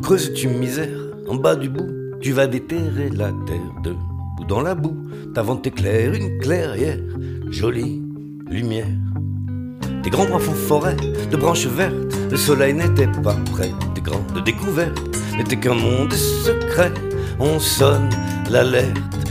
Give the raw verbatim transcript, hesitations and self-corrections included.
creuses-tu misère, en bas du bout, tu vas déterrer la terre de ou dans la boue, t'avant t'éclaire une clairière, jolie lumière. Tes grands bras font forêt de branches vertes, le soleil n'était pas près, tes grandes découvertes n'étaient qu'un monde secret, on sonne l'alerte.